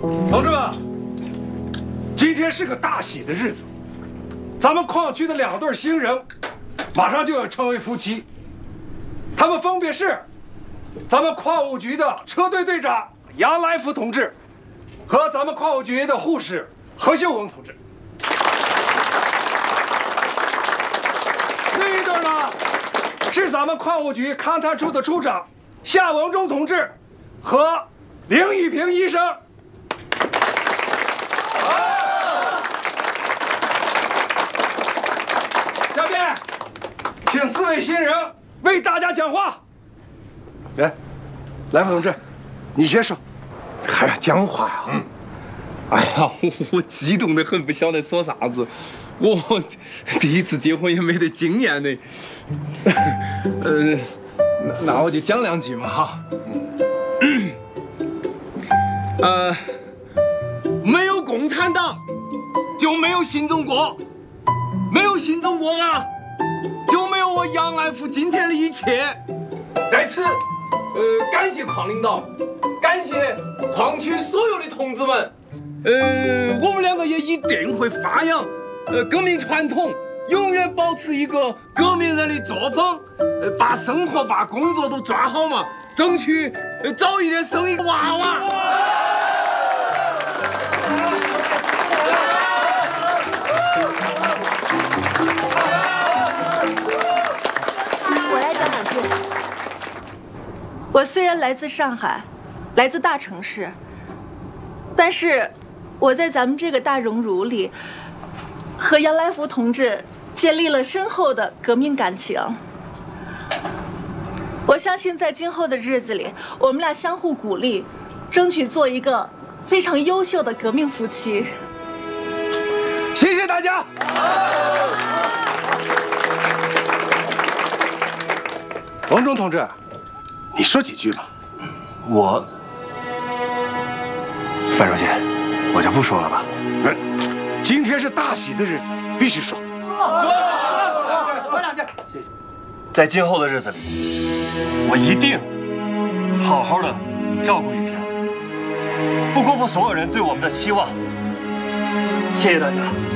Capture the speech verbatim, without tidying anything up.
同志们，今天是个大喜的日子，咱们矿区的两对新人马上就要成为夫妻，他们分别是咱们矿务局的车队队长杨来福同志和咱们矿务局的护士何秀文同志。另一对呢是咱们矿务局勘探处的处长夏文忠同志和林一平医生。下面，请四位新人为大家讲话。来，来福同志，你先说。 还要讲话呀？嗯。哎呀，我激动的很，不晓得说啥子。我第一次结婚也没得经验呢。呃，那我就讲两句嘛哈。嗯。呃，没有共产党，就没有新中国；没有新中国啊，就没有我杨来福今天的一切。在此，呃，感谢矿领导，感谢矿区所有的同志们。呃，我们两个也一定会发扬呃革命传统，永远保持一个革命人的作风，呃，把生活把工作都抓好嘛，争取呃早一点生一个娃娃。 我来讲两句。 我虽然来自上海，来自大城市，但是我在咱们这个大熔炉里，和杨来福同志建立了深厚的革命感情。我相信在今后的日子里，我们俩相互鼓励，争取做一个非常优秀的革命夫妻。 谢谢大家。王忠同志，你说几句吧。 我，范书记，我就不说了吧。 今天是大喜的日子，必须说。 说两句。谢谢。在今后的日子里，我一定好好的照顾雨萍，不辜负所有人对我们的期望。谢谢大家。